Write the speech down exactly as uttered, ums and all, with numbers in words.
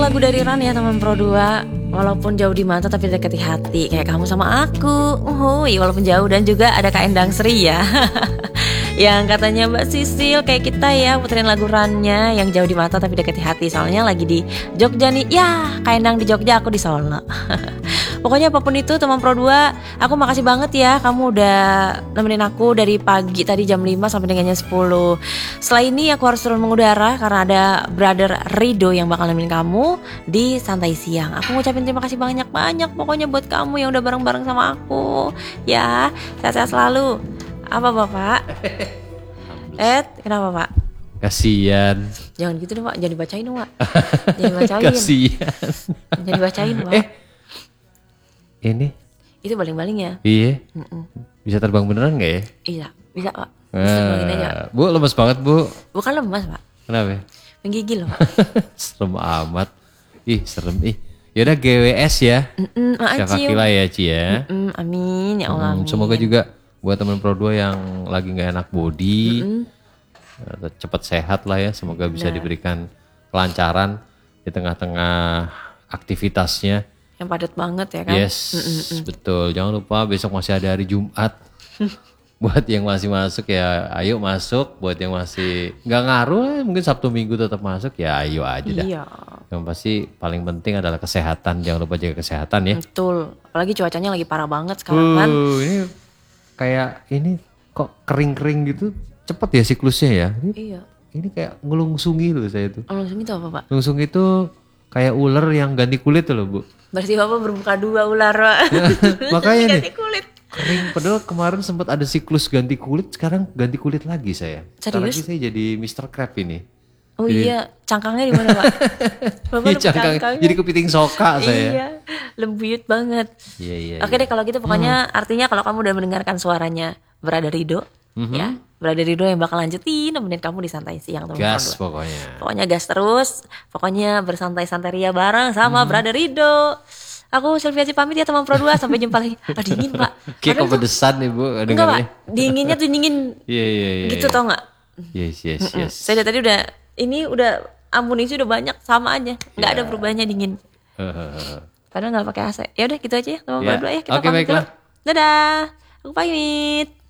lagu dari Ran ya teman Pro dua. Walaupun jauh di mata tapi dekat di hati. Kayak kamu sama aku. Uhuy, walaupun jauh. Dan juga ada Kak Endang Sri ya. Yang katanya Mbak Sisil kayak kita ya, puterin lagu Rannya yang jauh di mata tapi dekat di hati. Soalnya lagi di Jogja nih. Ya, Kak Endang di Jogja, aku di Solo. Pokoknya apapun itu teman Pro dua, aku makasih banget ya kamu udah nemenin aku dari pagi tadi jam lima sampai dengan jam sepuluh. Setelah ini aku harus turun mengudara karena ada Brother Rido yang bakal nemenin kamu di Santai Siang. Aku ngucapin terima kasih banyak-banyak pokoknya buat kamu yang udah bareng-bareng sama aku. Ya, sehat-sehat selalu. Apa Bapak? Ed, kenapa Pak? Kasian. Jangan gitu dong Pak, jangan dibacain dong Pak. Jangan dibacain. Kasian. Jangan dibacain Pak. Eh, ini? Itu baling-baling ya? Iya. Mm-mm. Bisa terbang beneran gak ya? Iya, bisa Pak. Bisa terbangin aja Pak. Bu, lemes banget Bu. Bukan lemas Pak. Kenapa? Menggigil Pak. Serem amat. Ih, serem ih. Yaudah G W S ya. Mm-mm, Syafakila ya Ci ya. Mm-mm, amin ya Allah. Hmm, Amin. semoga juga buat teman Pro dua yang lagi gak enak body. Mm-mm. Cepat sehat lah ya. Semoga bisa Benar. diberikan kelancaran di tengah-tengah aktivitasnya. Yang padat banget ya kan. Yes, Mm-mm. betul. Jangan lupa besok masih ada hari Jumat. Buat yang masih masuk ya ayo masuk. Buat yang masih nggak ngaruh mungkin Sabtu Minggu tetap masuk ya ayo aja dah. Iya. Yang pasti paling penting adalah kesehatan. Jangan lupa jaga kesehatan ya. Betul. Apalagi cuacanya lagi parah banget sekarang kan. Uh, ini kayak ini kok kering-kering gitu. Cepet ya siklusnya ya. Ini, Iya. ini kayak ngelungsungi loh saya tuh. Oh, langsung itu apa Pak? Ngelungsung itu kayak ular yang ganti kulit tuh loh Bu. Berarti Bapak berbuka dua ular Pak. Makanya nih. Ganti kulit. Kering, padahal kemarin sempat ada siklus ganti kulit, sekarang ganti kulit lagi saya. Serius? Sekarang lagi saya jadi mister Crab ini. Oh Jadi- iya, cangkangnya di mana Pak? Bapak Iya lupa cangkang, cangkangnya. jadi kepiting soka saya. Iya, lembut banget. Iya iya. Oke iya. deh kalau gitu pokoknya artinya kalau kamu udah mendengarkan suaranya Brother Rido, ya Brother Rido yang bakal lanjutin nemenin kamu di Santai Siang teman Gas Pro dua. pokoknya. Pokoknya gas terus, pokoknya bersantai-santai ria bareng sama Brother Rido. Aku Sylvia Ci pamit ya teman Pro dua, sampai jumpa lagi. Ah dingin Pak. Kayak Padahal tuh- kepedesan nih Bu. Enggak Pak, dengarnya. dinginnya tuh dingin Iya iya iya. gitu iya. tau gak? Yes yes yes. Saya dari tadi udah, ini udah amunisi udah banyak sama aja, nggak ada perubahannya dingin. Padahal nggak pakai A C. Ya udah gitu aja ya teman Ya. Pro dua ya kita Oke, pamit dulu. baiklah. Dadah, aku pamit.